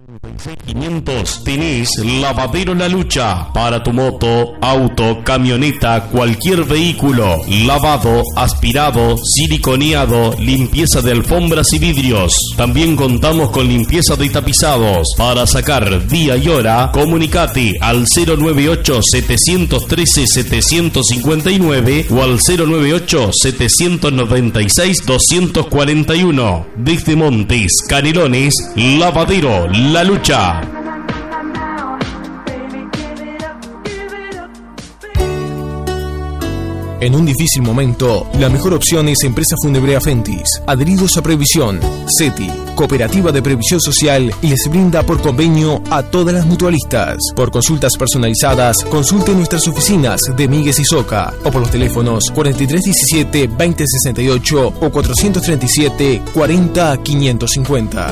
500 tenés Lavadero La Lucha para tu moto, auto, camioneta, cualquier vehículo. Lavado, aspirado, siliconeado, limpieza de alfombras y vidrios. También contamos con limpieza de tapizados. Para sacar día y hora, comunicate al 098-713-759 o al 098-796-241. Desde Montes, Canelones, Lavadero La Lucha. En un difícil momento, la mejor opción es Empresa Funebrea Fentis, adheridos a Previsión, CETI, Cooperativa de Previsión Social, y les brinda por convenio a todas las mutualistas. Por consultas personalizadas, consulte nuestras oficinas de Míguez y Soca o por los teléfonos 4317-2068 o 437-40-550.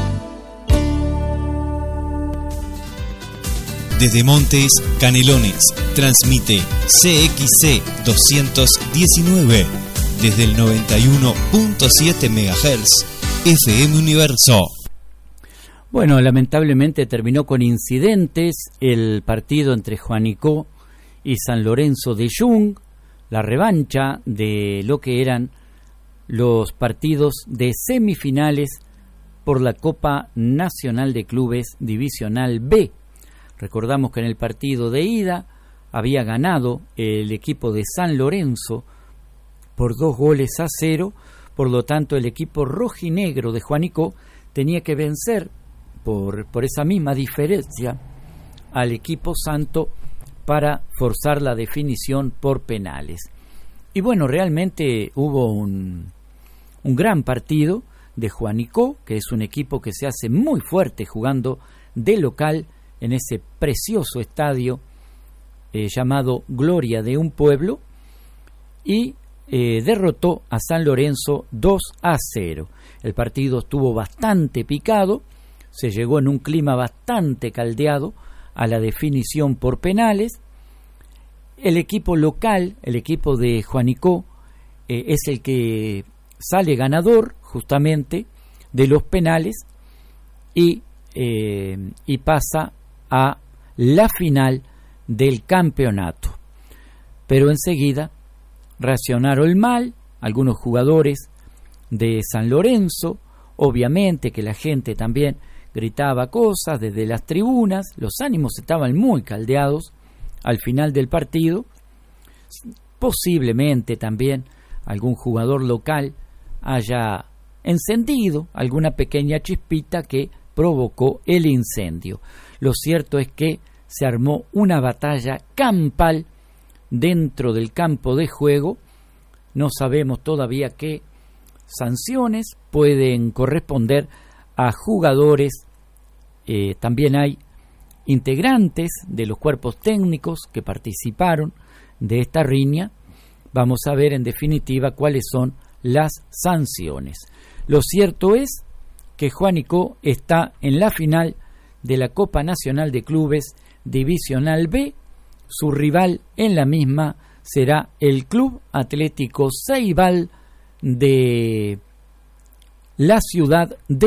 Desde Montes, Canelones, transmite CXC 219 desde el 91.7 MHz FM Universo. Bueno, lamentablemente terminó con incidentes el partido entre Juanico y San Lorenzo de Yung, la revancha de lo que eran los partidos de semifinales por la Copa Nacional de Clubes Divisional B. Recordamos que en el partido de ida había ganado el equipo de San Lorenzo por 2-0, por lo tanto el equipo rojinegro de Juanico tenía que vencer por esa misma diferencia al equipo santo para forzar la definición por penales. Y bueno, realmente hubo un gran partido de Juanico, que es un equipo que se hace muy fuerte jugando de local en ese precioso estadio llamado Gloria de un Pueblo, y derrotó a San Lorenzo 2-0. El partido estuvo bastante picado, se llegó en un clima bastante caldeado a la definición por penales. El equipo local, el equipo de Juanico, es el que sale ganador justamente de los penales y pasa a la final del campeonato. Pero enseguida reaccionaron mal algunos jugadores de San Lorenzo, obviamente que la gente también gritaba cosas desde las tribunas, los ánimos estaban muy caldeados al final del partido. Posiblemente también algún jugador local haya encendido alguna pequeña chispita que provocó el incendio. Lo cierto es que se armó una batalla campal dentro del campo de juego. No sabemos todavía qué sanciones pueden corresponder a jugadores. También hay integrantes de los cuerpos técnicos que participaron de esta riña. Vamos a ver en definitiva cuáles son las sanciones. Lo cierto es que Juanico está en la final de la Copa Nacional de Clubes Divisional B. Su rival en la misma será el Club Atlético Ceibal de la ciudad de